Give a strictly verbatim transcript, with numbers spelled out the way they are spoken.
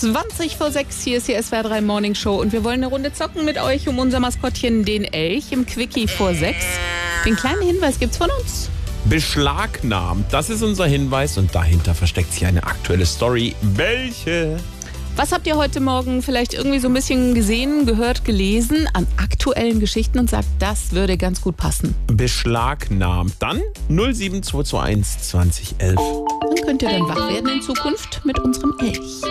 zwanzig vor sechs, hier ist die S W R drei Morning Show und wir wollen eine Runde zocken mit euch um unser Maskottchen, den Elch, im Quickie vor sechs. Den kleinen Hinweis gibt's von uns. Beschlagnahmt, das ist unser Hinweis und dahinter versteckt sich eine aktuelle Story. Welche? Was habt ihr heute Morgen vielleicht irgendwie so ein bisschen gesehen, gehört, gelesen an aktuellen Geschichten und sagt, das würde ganz gut passen? Beschlagnahmt. Dann null sieben zwei zwei eins zwanzig elf. Dann könnt ihr dann wach werden in Zukunft mit unserem Elch.